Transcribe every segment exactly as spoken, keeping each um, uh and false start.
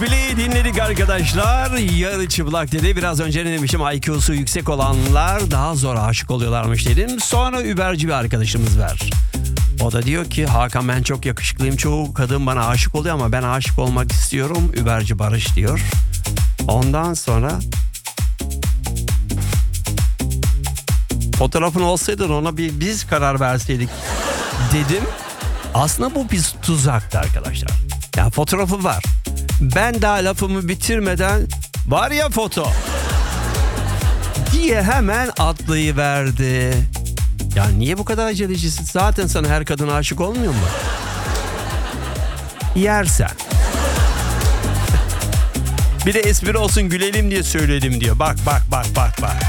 Billy'yi dinledik arkadaşlar. Yarı çıplak dedi. Biraz önce ne demişim? I Q'su yüksek olanlar daha zor aşık oluyorlarmış dedim. Sonra Uber'ci bir arkadaşımız var. O da diyor ki Hakan ben çok yakışıklıyım. Çoğu kadın bana aşık oluyor ama ben aşık olmak istiyorum. Uber'ci Barış diyor. Ondan sonra fotoğrafın olsaydı ona bir biz karar verseydik dedim. Aslında bu bir tuzaktı arkadaşlar. Ya fotoğrafı var. Ben daha lafımı bitirmeden var ya foto diye hemen atlayıverdi. Ya niye bu kadar acelecisin? Zaten sana her kadın aşık olmuyor mu? Yersen. Bir de espri olsun gülelim diye söyledim diyor. Bak bak bak bak bak.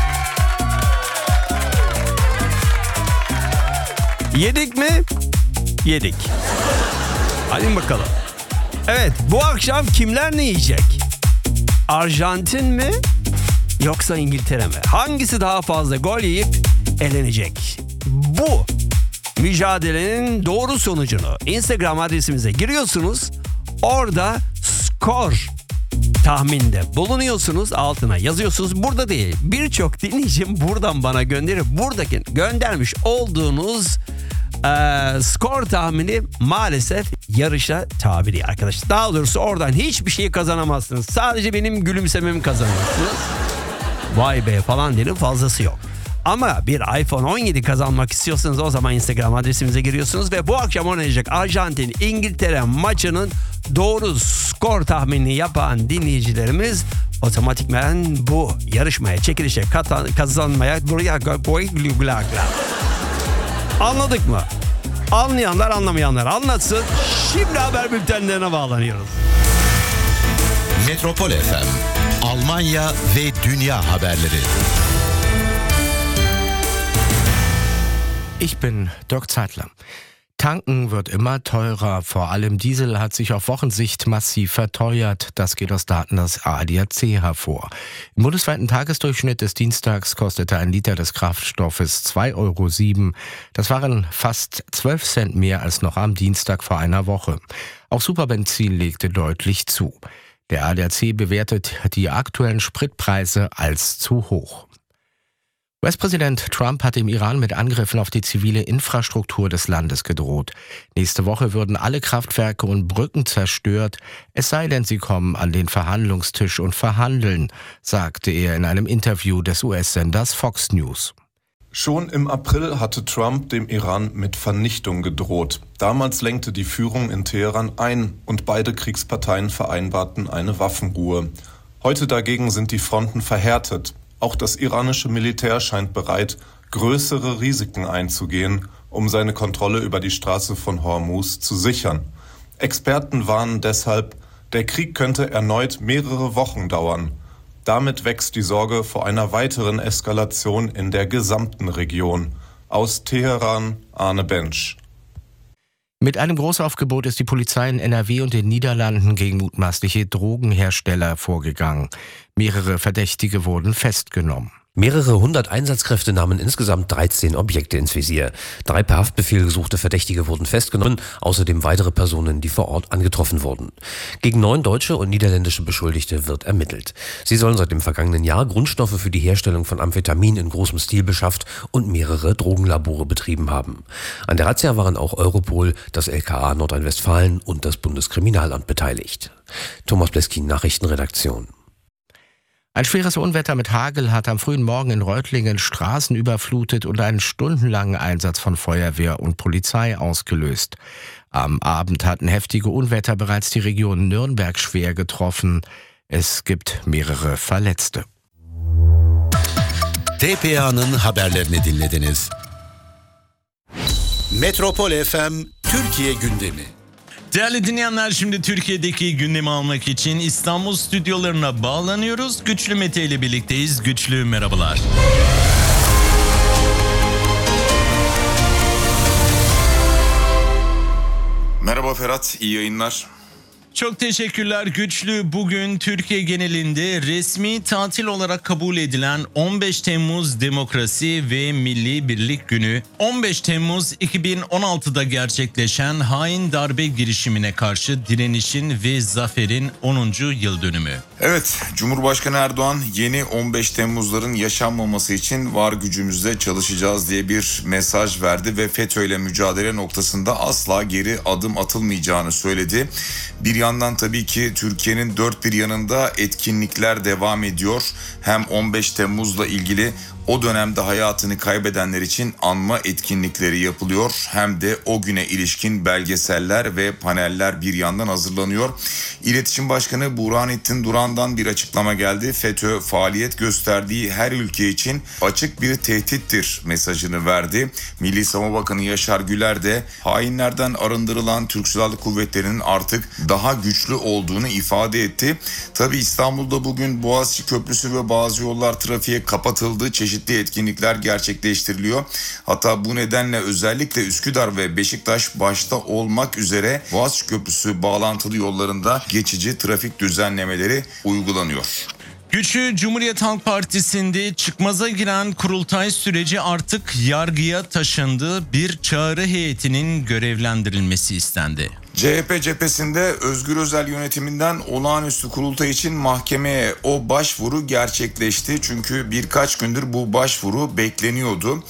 Yedik mi? Yedik. Hadi bakalım. Evet, bu akşam kimler ne yiyecek? Arjantin mi? Yoksa İngiltere mi? Hangisi daha fazla gol yiyip elenecek? Bu mücadelenin doğru sonucunu Instagram adresimize giriyorsunuz. Orada skor tahminde bulunuyorsunuz. Altına yazıyorsunuz. Burada değil. Birçok dinleyicim buradan bana gönderip buradaki göndermiş olduğunuz Ee, skor tahmini maalesef yarışa tabi değil arkadaşlar. Daha doğrusu oradan hiçbir şey kazanamazsınız. Sadece benim gülümsememi kazanırsınız. Vay be falan derim, fazlası yok. Ama bir iPhone on yedi kazanmak istiyorsanız o zaman Instagram adresimize giriyorsunuz ve bu akşam oynayacak Arjantin-İngiltere maçının doğru skor tahminini yapan dinleyicilerimiz otomatikman bu yarışmaya, çekilişe kazanmaya buraya koyulacaklar. Anladık mı? Anlayanlar anlamayanlar anlatsın. Şimdi haber bültenlerine bağlanıyoruz. Metropol F M, Almanya ve dünya haberleri. Ich bin Dirk Zeitler. Tanken wird immer teurer, vor allem Diesel hat sich auf Wochensicht massiv verteuert. Das geht aus Daten des A D A C hervor. Im bundesweiten Tagesdurchschnitt des Dienstags kostete ein Liter des Kraftstoffes zwei Euro sieben. Das waren fast zwölf Cent mehr als noch am Dienstag vor einer Woche. Auch Superbenzin legte deutlich zu. Der A D A C bewertet die aktuellen Spritpreise als zu hoch. U S-Präsident Trump hat im Iran mit Angriffen auf die zivile Infrastruktur des Landes gedroht. Nächste Woche würden alle Kraftwerke und Brücken zerstört, es sei denn, sie kommen an den Verhandlungstisch und verhandeln, sagte er in einem Interview des U S-Senders Fox News. Schon im April hatte Trump dem Iran mit Vernichtung gedroht. Damals lenkte die Führung in Teheran ein und beide Kriegsparteien vereinbarten eine Waffenruhe. Heute dagegen sind die Fronten verhärtet. Auch das iranische Militär scheint bereit, größere Risiken einzugehen, um seine Kontrolle über die Straße von Hormuz zu sichern. Experten warnen deshalb, der Krieg könnte erneut mehrere Wochen dauern. Damit wächst die Sorge vor einer weiteren Eskalation in der gesamten Region. Aus Teheran, Arne Bensch. Mit einem Großaufgebot ist die Polizei in N R W und den Niederlanden gegen mutmaßliche Drogenhersteller vorgegangen. Mehrere Verdächtige wurden festgenommen. Mehrere hundert Einsatzkräfte nahmen insgesamt dreizehn Objekte ins Visier. Drei per Haftbefehl gesuchte Verdächtige wurden festgenommen, außerdem weitere Personen, die vor Ort angetroffen wurden. Gegen neun deutsche und niederländische Beschuldigte wird ermittelt. Sie sollen seit dem vergangenen Jahr Grundstoffe für die Herstellung von Amphetamin in großem Stil beschafft und mehrere Drogenlabore betrieben haben. An der Razzia waren auch Europol, das L K A Nordrhein-Westfalen und das Bundeskriminalamt beteiligt. Thomas Bleskin, Nachrichtenredaktion. Ein schweres Unwetter mit Hagel hat am frühen Morgen in Reutlingen Straßen überflutet und einen stundenlangen Einsatz von Feuerwehr und Polizei ausgelöst. Am Abend hatten heftige Unwetter bereits die Region Nürnberg schwer getroffen. Es gibt mehrere Verletzte. T P A'nın haberlerini dinlediniz. Metropol F M Türkiye gündemi. Değerli dinleyenler, şimdi Türkiye'deki gündemi almak için İstanbul stüdyolarına bağlanıyoruz. Güçlü Mete ile birlikteyiz. Güçlü, merhabalar. Merhaba Ferhat, iyi yayınlar. Çok teşekkürler Güçlü. Bugün Türkiye genelinde resmi tatil olarak kabul edilen on beş Temmuz Demokrasi ve Milli Birlik Günü, on beş Temmuz iki bin on altıda gerçekleşen hain darbe girişimine karşı direnişin ve zaferin onuncu yıl dönümü. Evet, Cumhurbaşkanı Erdoğan yeni on beş Temmuzların yaşanmaması için var gücümüzle çalışacağız diye bir mesaj verdi ve FETÖ ile mücadele noktasında asla geri adım atılmayacağını söyledi. Bir yandan tabii ki Türkiye'nin dört bir yanında etkinlikler devam ediyor. Hem on beş Temmuz'la ilgili o dönemde hayatını kaybedenler için anma etkinlikleri yapılıyor. Hem de o güne ilişkin belgeseller ve paneller bir yandan hazırlanıyor. İletişim Başkanı Burhanettin Duran'dan bir açıklama geldi. FETÖ faaliyet gösterdiği her ülke için açık bir tehdittir mesajını verdi. Milli Savunma Bakanı Yaşar Güler de hainlerden arındırılan Türk Silahlı Kuvvetleri'nin artık daha güçlü olduğunu ifade etti. Tabii İstanbul'da bugün Boğaziçi Köprüsü ve bazı yollar trafiğe kapatıldı. Çeşitli etkinlikler gerçekleştiriliyor. Hatta bu nedenle özellikle Üsküdar ve Beşiktaş başta olmak üzere Boğaziçi Köprüsü bağlantılı yollarında geçici trafik düzenlemeleri uygulanıyor. Güçlü, Cumhuriyet Halk Partisi'nde çıkmaza giren kurultay süreci artık yargıya taşındı. Bir çağrı heyetinin görevlendirilmesi istendi. C H P cephesinde Özgür Özel yönetiminden olağanüstü kurultay için mahkemeye o başvuru gerçekleşti. Çünkü birkaç gündür bu başvuru bekleniyordu.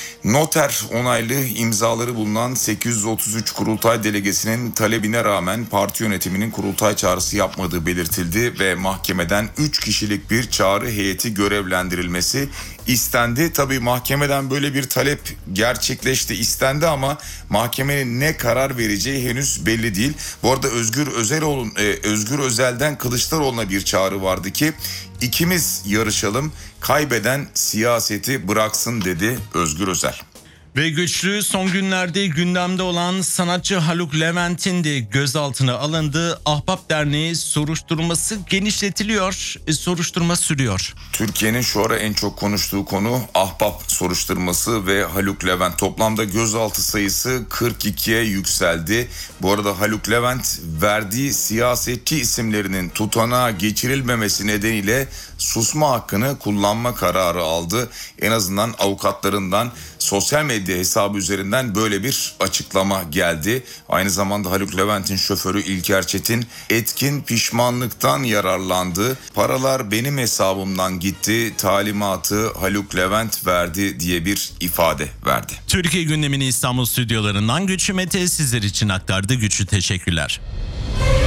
Noter onaylı imzaları bulunan sekiz yüz otuz üç kurultay delegesinin talebine rağmen parti yönetiminin kurultay çağrısı yapmadığı belirtildi ve mahkemeden üç kişilik bir çağrı heyeti görevlendirilmesi istendi. Tabii mahkemeden böyle bir talep gerçekleşti, istendi ama mahkemenin ne karar vereceği henüz belli değil. Bu arada Özgür Özel'in e, Özgür Özel'den Kılıçdaroğlu'na bir çağrı vardı ki ikimiz yarışalım, kaybeden siyaseti bıraksın dedi Özgür Özel. Ve Güçlü, son günlerde gündemde olan sanatçı Haluk Levent'in de gözaltına alındığı Ahbap Derneği soruşturması genişletiliyor, e, soruşturma sürüyor. Türkiye'nin şu ara en çok konuştuğu konu Ahbap soruşturması ve Haluk Levent. Toplamda gözaltı sayısı kırk ikiye yükseldi. Bu arada Haluk Levent verdiği siyasetçi isimlerinin tutanağa geçirilmemesi nedeniyle susma hakkını kullanma kararı aldı. En azından avukatlarından sosyal medya hesabı üzerinden böyle bir açıklama geldi. Aynı zamanda Haluk Levent'in şoförü İlker Çetin etkin pişmanlıktan yararlandı. Paralar benim hesabımdan gitti, talimatı Haluk Levent verdi diye bir ifade verdi. Türkiye gündemini İstanbul stüdyolarından Güçlü Mete sizler için aktardı. Güçlü, teşekkürler.